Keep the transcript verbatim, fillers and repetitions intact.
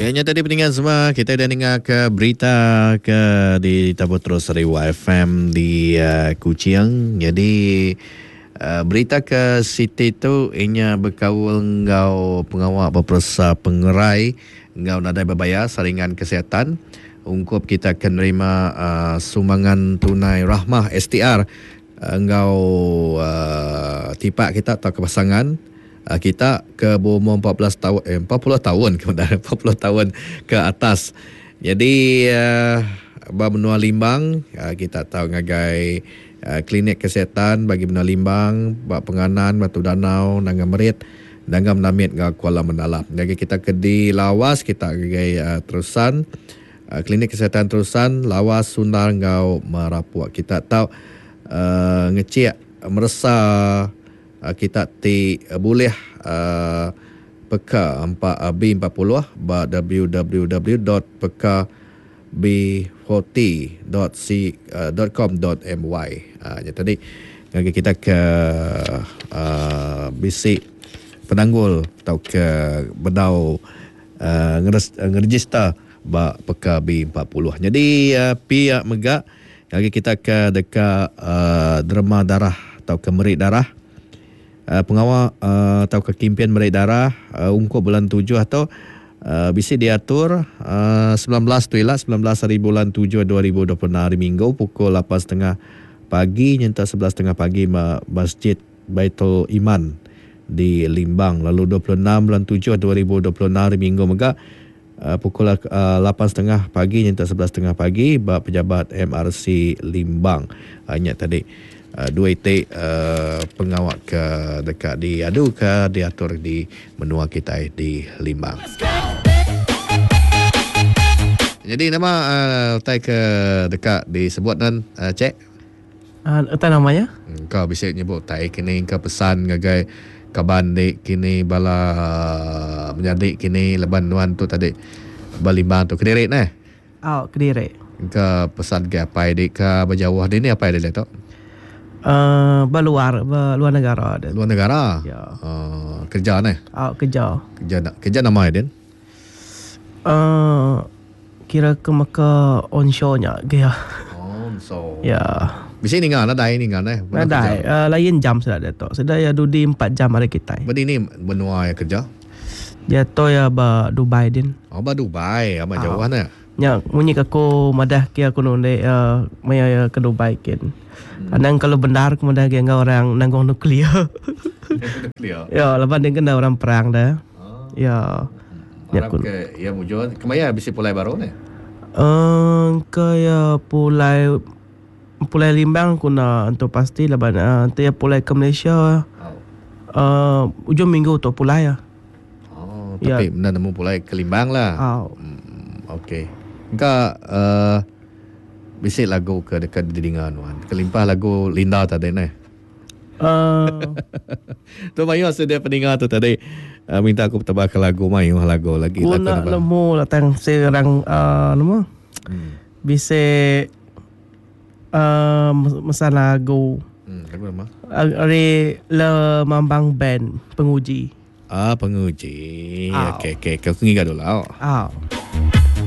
Ya, tadi pendengar semua, kita dah dengar ke berita ke di Tabur Terus Rewa F M di uh, Kuching. Jadi uh, berita ke Siti tu inya berkawal ngau pengawal berperasa pengerai ngau nadai berbayar saringan kesihatan. Ungkup kita akan menerima uh, sumbangan tunai rahmah S T R uh, ngau uh, tipak kita atau kepasangan kita ke berumur empat belas tahun eh, empat puluh tahun kemudian empat puluh tahun ke atas. Jadi uh, benua limbang uh, kita tahu ngagai uh, klinik kesihatan bagi benua limbang, bak penganan Batu Danau, Nangga Merit, Nangga Menamit ngah Kuala Mendalam. Jadi kita ke di Lawas kita ngagai uh, terusan uh, klinik kesihatan terusan Lawas Sundar ngau Merapuak. Kita tahu uh, ngecik merasa Uh, kita ti uh, boleh uh, peka empat b empat puluh ba w w w dot peka b forty dot com dot m y. Uh, jadi tadi ngagi kita ke uh, bisik penanggul atau ke bedau uh, ngeregister ba peka b empat puluh. Jadi uh, pihak megak ngagi kita ke dekat uh, derma darah atau ke merit darah. Uh, pengawal uh, atau kekimpian merit darah uh, ungkup bulan tujuh atau uh, bisa diatur uh, sembilan belas tu ialah sembilan belas hari bulan tujuh dua ribu dua puluh enam hari Minggu pukul lapan tiga puluh pagi nyata sebelas tiga puluh pagi Masjid Baitul Iman di Limbang. Lalu dua puluh enam bulan tujuh dua ribu dua puluh enam hari Minggu mega uh, pukul uh, lapan tiga puluh pagi nyata sebelas tiga puluh pagi ba pejabat M R C Limbang. Hanya uh, tadi Uh, dua itik uh, pengawal ke dekat di adu ke diatur di menua kita di Limbang. Jadi nama uh, tai ke dekat disebut dan uh, cek uh, apa namanya hmm, kau bisa nyebut tai kini ke pesan ngagai kaban dik kini bala uh, menyadik kini leban nuan tu tadi Balimbang tu Kediri nah. Oh, Kediri. Ke pesan ke apa dik ke berjauh di ni apa dia tu? Uh, berluar berluar negara dia. Luar negara. Ya. Uh, kerja ni. Oh, kerja. Kerja kerja nama dia. Uh, kira ke maka onshore-nya dia. Onshore. Ya. Bisa ni ngah nadai ni ngah eh. Nadai uh, lain jam sudah dia tu. Sudah ya dudi empat jam hari kita. Berarti ni benua yang kerja. Dia tu ya ba Dubai din. Oh, ba Dubai, ama jauh ni. Ya, munyi aku madah kia aku nonde uh, maya ke Dubai kin. Kadang kalau benar kemudian dia enggak orang nanggung nuklear. Nuklear. Ya, lepas dia kena orang perang dah. Oh. Ya. Ya kun. Ke ya mujur. Kemaya bisa pulai baru ni? Eh, uh, kaya pulai pulai Limbang kuna untuk pasti lepas uh, dia pulai ke Malaysia. Oh. Uh, ujung minggu tu pulai ya. Oh, tapi ya. Benar nemu pulai ke Limbang lah. Oh. Hmm, okey. Engkau uh, bisa lagu ke dekat didingan wan. Kelimpah lagu Linda tadi ni. Uh. Tu Mayu sudah pendengar tu tadi uh, minta aku tebak lagu Mayu lagu lagi lagu. Guna lemu datang serang uh, nama. Hmm. Bisa uh, masa lagu. Hmm, lagu apa? Ari Le Mambang Band penguji. Ah, penguji. Oh. Okey okey, kau ngigah dulu. Oh.